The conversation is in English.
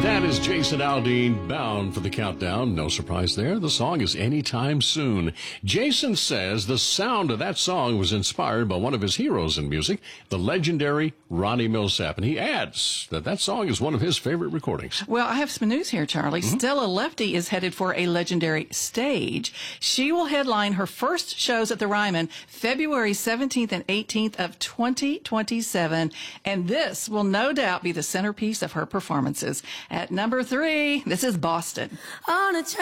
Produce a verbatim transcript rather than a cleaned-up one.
That is Jason Aldean, bound for the countdown. No surprise there. The song is Anytime Soon. Jason says the sound of that song was inspired by one of his heroes in music, the legendary Ronnie Milsap. And he adds that that song is one of his favorite recordings. Well, I have some news here, Charlie. Mm-hmm. Stella Lefty is headed for a legendary stage. She will headline her first shows at the Ryman February seventeenth and eighteenth of twenty twenty-seven. And this will no doubt be the centerpiece of her performances. At number three, this is Boston. On a